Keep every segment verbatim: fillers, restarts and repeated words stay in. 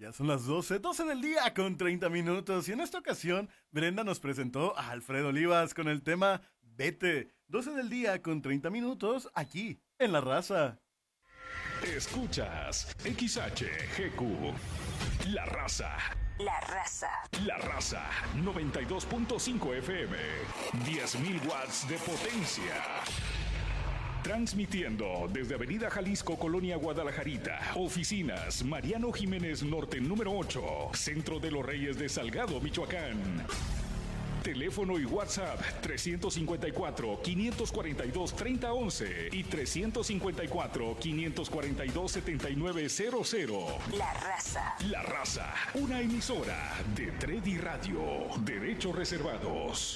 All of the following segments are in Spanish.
Ya son las doce, doce del día con treinta minutos y en esta ocasión Brenda nos presentó a Alfredo Olivas con el tema Vete. doce del día con treinta minutos aquí en La Raza. Escuchas X H G Q, La Raza. La Raza. La Raza, noventa y dos punto cinco F M, diez mil watts de potencia. Transmitiendo desde Avenida Jalisco, Colonia Guadalajarita. Oficinas Mariano Jiménez Norte número ocho, Centro de los Reyes de Salgado, Michoacán. Teléfono y WhatsApp trescientos cincuenta y cuatro, quinientos cuarenta y dos, treinta once y trescientos cincuenta y cuatro, quinientos cuarenta y dos, setenta y nueve cero cero. La Raza. La Raza, una emisora de Tredi Radio. Derechos reservados.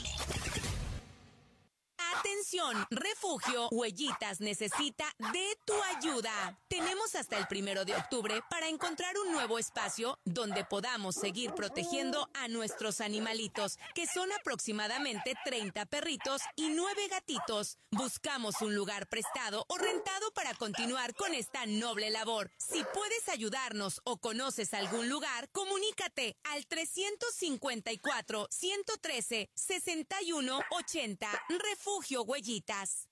Atención, Refugio Huellitas necesita de tu ayuda. Tenemos hasta el primero de octubre para encontrar un nuevo espacio donde podamos seguir protegiendo a nuestros animalitos, que son aproximadamente treinta perritos y nueve gatitos. Buscamos un lugar prestado o rentado para continuar con esta noble labor. Si puedes ayudarnos o conoces algún lugar, comunícate al trescientos cincuenta y cuatro, ciento trece, sesenta y uno ochenta. Refugio Huellitas.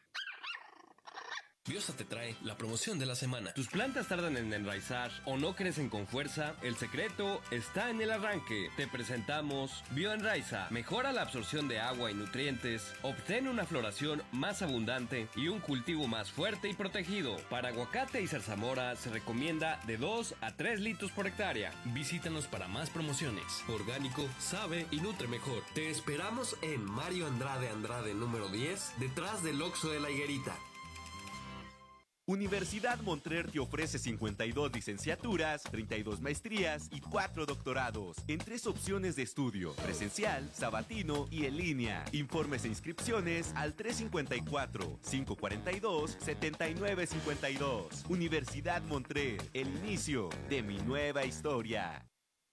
Biosa te trae la promoción de la semana. ¿Tus plantas tardan en enraizar o no crecen con fuerza? El secreto está en el arranque. Te presentamos BioEnraiza. Mejora la absorción de agua y nutrientes, obtiene una floración más abundante y un cultivo más fuerte y protegido. Para aguacate y zarzamora se recomienda de dos a tres litros por hectárea. Visítanos para más promociones. Orgánico, sabe y nutre mejor. Te esperamos en Mario Andrade Andrade número diez, detrás del Oxxo de la Higuerita. Universidad Montrer te ofrece cincuenta y dos licenciaturas, treinta y dos maestrías y cuatro doctorados en tres opciones de estudio: presencial, sabatino y en línea. Informes e inscripciones al tres cincuenta y cuatro, cinco cuarenta y dos, setenta y nueve cincuenta y dos. Universidad Montrer, el inicio de mi nueva historia.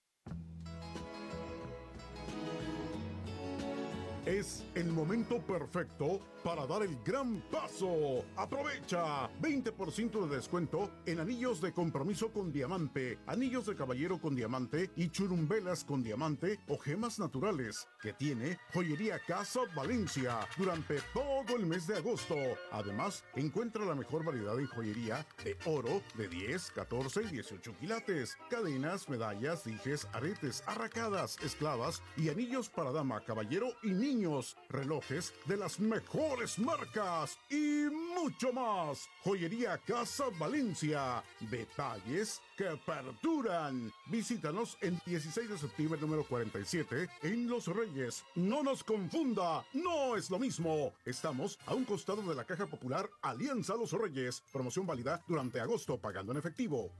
Es el momento perfecto para dar el gran paso. ¡Aprovecha! veinte por ciento de descuento en anillos de compromiso con diamante, anillos de caballero con diamante y churumbelas con diamante o gemas naturales que tiene Joyería Casa Valencia durante todo el mes de agosto. Además, encuentra la mejor variedad en joyería de oro de diez, catorce y dieciocho quilates, cadenas, medallas, dijes, aretes, arracadas, esclavas y anillos para dama, caballero y niño. Relojes de las mejores marcas y mucho más. Joyería Casa Valencia. Detalles que perduran. Visítanos en dieciséis de septiembre número cuarenta y siete en Los Reyes. No nos confunda, no es lo mismo. Estamos a un costado de la Caja Popular Alianza Los Reyes. Promoción válida durante agosto pagando en efectivo.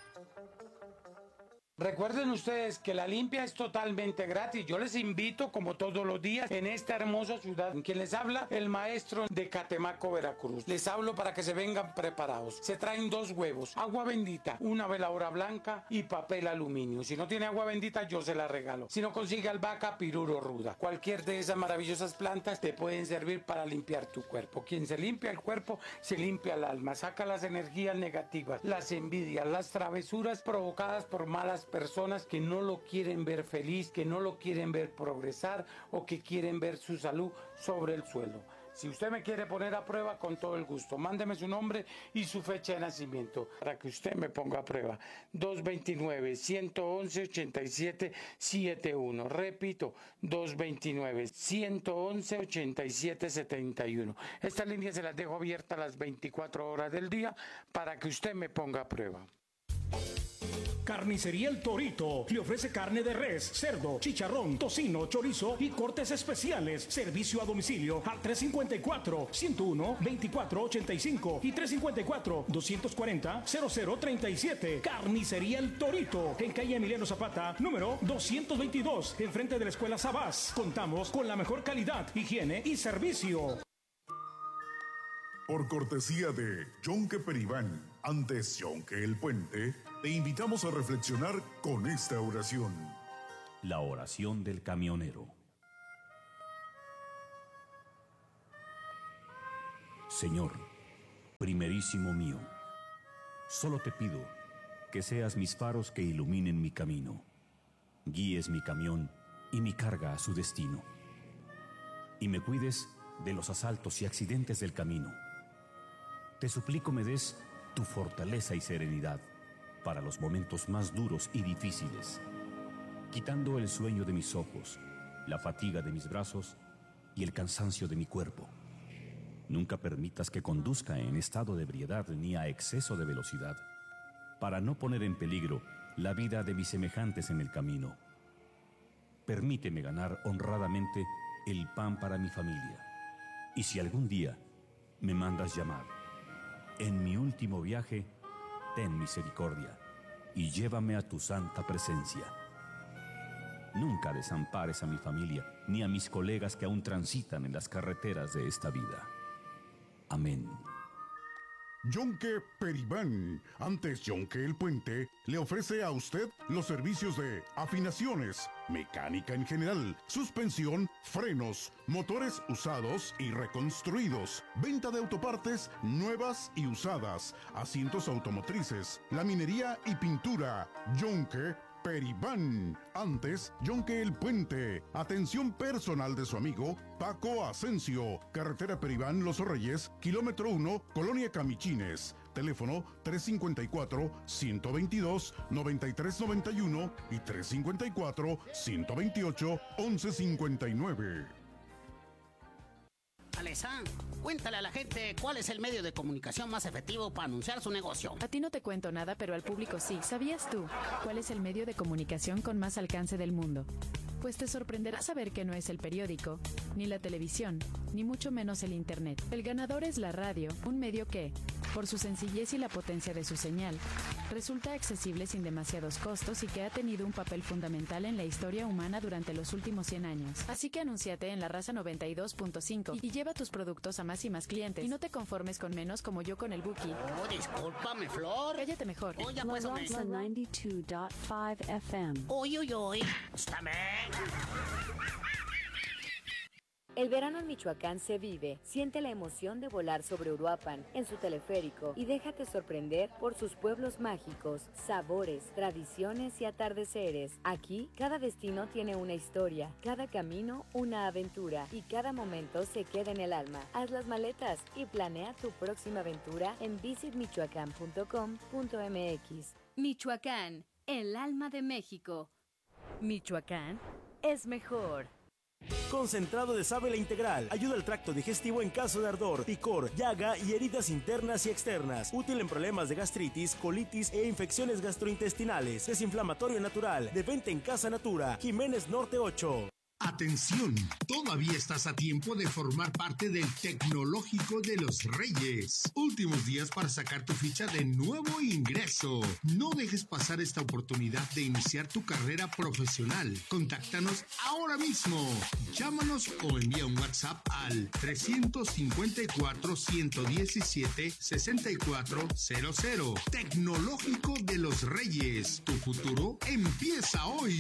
Recuerden ustedes que la limpia es totalmente gratis. Yo les invito, como todos los días, en esta hermosa ciudad. Quien les habla, el maestro de Catemaco, Veracruz. Les hablo para que se vengan preparados. Se traen dos huevos, agua bendita, una veladora blanca y papel aluminio. Si no tiene agua bendita, yo se la regalo. Si no consigue albahaca, piruro ruda. Cualquier de esas maravillosas plantas te pueden servir para limpiar tu cuerpo. Quien se limpia el cuerpo, se limpia el alma. Saca las energías negativas, las envidias, las travesuras provocadas por malas personas que no lo quieren ver feliz, que no lo quieren ver progresar o que quieren ver su salud sobre el suelo. Si usted me quiere poner a prueba, con todo el gusto, mándeme su nombre y su fecha de nacimiento para que usted me ponga a prueba. dos veintinueve, ciento once, ochenta y siete setenta y uno. Repito, dos veintinueve, ciento once, ochenta y siete setenta y uno. Estas líneas se las dejo abiertas las veinticuatro horas del día para que usted me ponga a prueba. Carnicería El Torito le ofrece carne de res, cerdo, chicharrón, tocino, chorizo y cortes especiales. Servicio a domicilio al tres cincuenta y cuatro, ciento uno, veinticuatro ochenta y cinco y tres cincuenta y cuatro, doscientos cuarenta, cero cero treinta y siete. Carnicería El Torito en calle Emiliano Zapata, número doscientos veintidós, enfrente de la Escuela Sabás. Contamos con la mejor calidad, higiene y servicio. Por cortesía de Yonke Peribán, antes Yonke el Puente, te invitamos a reflexionar con esta oración. La oración del camionero. Señor, primerísimo mío, solo te pido que seas mis faros que iluminen mi camino, guíes mi camión y mi carga a su destino, y me cuides de los asaltos y accidentes del camino. Te suplico me des tu fortaleza y serenidad para los momentos más duros y difíciles, quitando el sueño de mis ojos, la fatiga de mis brazos y el cansancio de mi cuerpo. Nunca permitas que conduzca en estado de ebriedad ni a exceso de velocidad, para no poner en peligro la vida de mis semejantes en el camino. Permíteme ganar honradamente el pan para mi familia. Y si algún día me mandas llamar, en mi último viaje, ten misericordia y llévame a tu santa presencia. Nunca desampares a mi familia ni a mis colegas que aún transitan en las carreteras de esta vida. Amén. Yonke Peribán, antes Yonke El Puente, le ofrece a usted los servicios de afinaciones, mecánica en general, suspensión, frenos, motores usados y reconstruidos, venta de autopartes nuevas y usadas, asientos automotrices, laminería y pintura. Yonke Peribán, antes Yonke El Puente. Atención personal de su amigo Paco Asensio, carretera Peribán Los Reyes, kilómetro uno, Colonia Camichines. Teléfono tres cinco cuatro, uno dos dos, nueve tres nueve uno y tres cinco cuatro, uno dos ocho, once cincuenta y nueve. Alessandro, cuéntale a la gente cuál es el medio de comunicación más efectivo para anunciar su negocio. A ti no te cuento nada, pero al público sí. ¿Sabías tú cuál es el medio de comunicación con más alcance del mundo? Pues te sorprenderá saber que no es el periódico, ni la televisión, ni mucho menos el internet. El ganador es la radio, un medio que, por su sencillez y la potencia de su señal, resulta accesible sin demasiados costos y que ha tenido un papel fundamental en la historia humana durante los últimos cien años. Así que anúnciate en La Raza noventa y dos punto cinco y lleva tus productos a más y más clientes. Y no te conformes con menos como yo con el Buki. Oh, discúlpame, Flor. Cállate mejor. Oh, ya pues, La Raza noventa y dos punto cinco F M. Uy, uy, uy. Estáme. El verano en Michoacán se vive. Siente la emoción de volar sobre Uruapan en su teleférico y déjate sorprender por sus pueblos mágicos, sabores, tradiciones y atardeceres. Aquí, cada destino tiene una historia, cada camino una aventura y cada momento se queda en el alma. Haz las maletas y planea tu próxima aventura en visit michoacán punto com punto m x. Michoacán, el alma de México. Michoacán es mejor. Concentrado de sábila integral. Ayuda al tracto digestivo en caso de ardor, picor, llaga y heridas internas y externas. Útil en problemas de gastritis, colitis e infecciones gastrointestinales. Desinflamatorio natural. De venta en Casa Natura. Jiménez Norte ocho. Atención, todavía estás a tiempo de formar parte del Tecnológico de los Reyes. Últimos días para sacar tu ficha de nuevo ingreso. No dejes pasar esta oportunidad de iniciar tu carrera profesional. Contáctanos ahora mismo. Llámanos o envía un WhatsApp al tres cinco cuatro, uno uno siete, seis cuatro cero cero. Tecnológico de los Reyes. Tu futuro empieza hoy.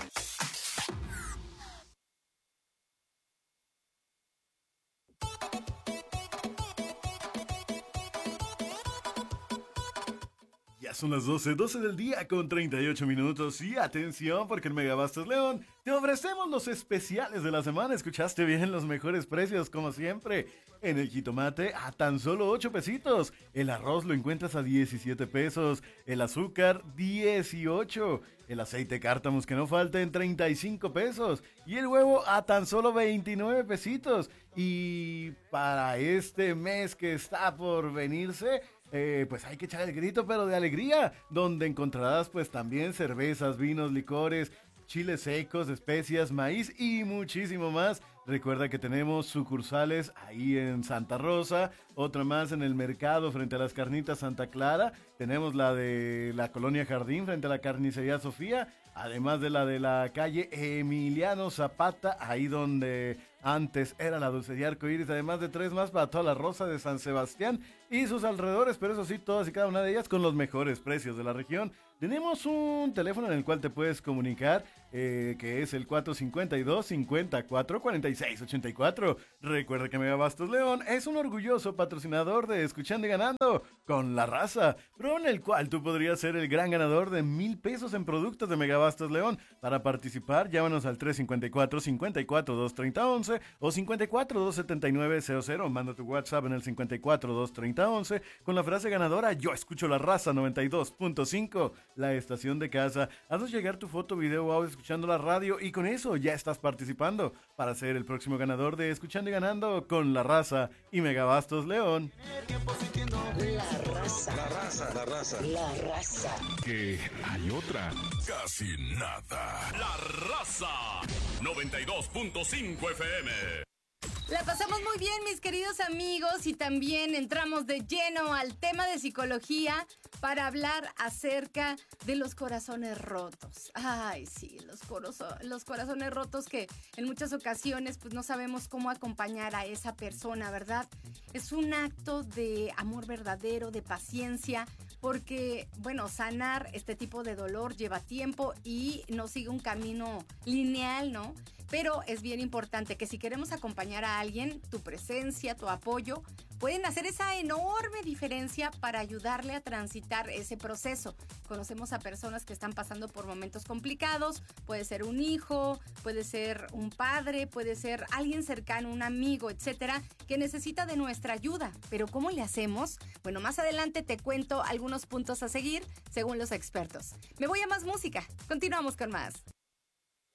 Ya son las doce, doce del día con treinta y ocho minutos y atención porque en Megabastos León te ofrecemos los especiales de la semana. Escuchaste bien, los mejores precios como siempre. En el jitomate a tan solo ocho pesitos. El arroz lo encuentras a diecisiete pesos. El azúcar dieciocho. El aceite cártamus que no falta en treinta y cinco pesos. Y el huevo a tan solo veintinueve pesitos. Y para este mes que está por venirse, Eh, pues hay que echar el grito, pero de alegría, donde encontrarás pues también cervezas, vinos, licores, chiles secos, especias, maíz y muchísimo más. Recuerda que tenemos sucursales ahí en Santa Rosa, otra más en el mercado frente a las carnitas Santa Clara, tenemos la de la Colonia Jardín frente a la carnicería Sofía, además de la de la calle Emiliano Zapata, ahí donde antes era la dulcería Arcoíris, además de tres más para toda la Rosa de San Sebastián y sus alrededores, pero eso sí, todas y cada una de ellas con los mejores precios de la región. Tenemos un teléfono en el cual te puedes comunicar, eh, que es el cuatro cinco dos, cinco cuatro, cuatro seis ocho cuatro. Recuerda que Megabastos León es un orgulloso patrocinador de Escuchando y Ganando con La Raza. Pronto con el cual tú podrías ser el gran ganador de mil pesos en productos de Megabastos León. Para participar, llámanos al tres cinco cuatro, cinco cuatro, dos tres cero once o cinco cuatro, dos siete nueve, cero cero. Manda tu WhatsApp en el cinco cuatro, dos tres cero once con la frase ganadora: yo escucho La Raza noventa y dos punto cinco, la estación de casa. Haznos llegar tu foto, video o audio escuchando la radio y con eso ya estás participando para ser el próximo ganador de Escuchando y Ganando con La Raza y Megabastos León. La raza. La raza. La raza. La raza. Que hay otra. Casi nada. La Raza noventa y dos punto cinco F M. La pasamos muy bien, mis queridos amigos, y también entramos de lleno al tema de psicología para hablar acerca de los corazones rotos. Ay, sí, los, corozo- los corazones rotos que en muchas ocasiones pues no sabemos cómo acompañar a esa persona, ¿verdad? Es un acto de amor verdadero, de paciencia, porque, bueno, sanar este tipo de dolor lleva tiempo y no sigue un camino lineal, ¿no? Pero es bien importante que si queremos acompañar a alguien, tu presencia, tu apoyo, pueden hacer esa enorme diferencia para ayudarle a transitar ese proceso. Conocemos a personas que están pasando por momentos complicados, puede ser un hijo, puede ser un padre, puede ser alguien cercano, un amigo, etcétera, que necesita de nuestra ayuda. Pero ¿cómo le hacemos? Bueno, más adelante te cuento algunos puntos a seguir según los expertos. Me voy a más música. Continuamos con más.